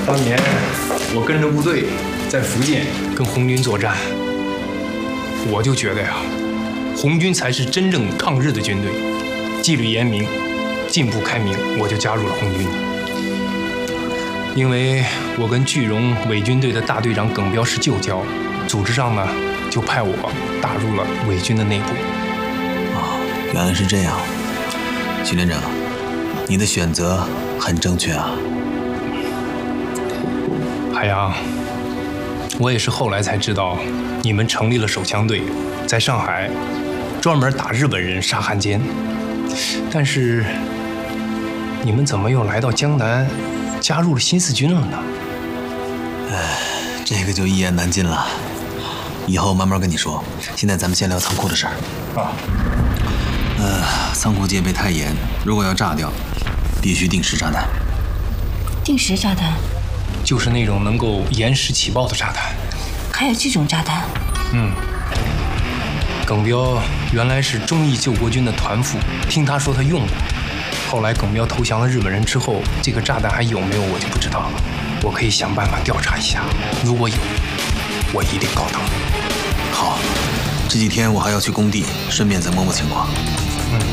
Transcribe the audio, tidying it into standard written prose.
当年我跟着部队在福建跟红军作战，我就觉得呀，红军才是真正抗日的军队，纪律严明，进步开明，我就加入了红军。因为我跟句容伪军队的大队长耿彪是旧交，组织上呢就派我打入了伪军的内部。 哦，原来是这样，徐连长，你的选择很正确啊。 海洋，我也是后来才知道，你们成立了手枪队，在上海专门打日本人、杀汉奸。但是你们怎么又来到江南，加入了新四军了呢？ 这个就一言难尽了，以后慢慢跟你说。现在咱们先聊仓库的事儿。仓库戒备太严，如果要炸掉，必须定时炸弹。 定时炸弹？ 就是那种能够延时起爆的炸弹。 还有这种炸弹？ 耿彪原来是忠义救国军的团副，听他说他用过。后来耿彪投降了日本人之后，这个炸弹还有没有我就不知道了。我可以想办法调查一下，如果有，我一定告他。 好，这几天我还要去工地，顺便再摸摸情况。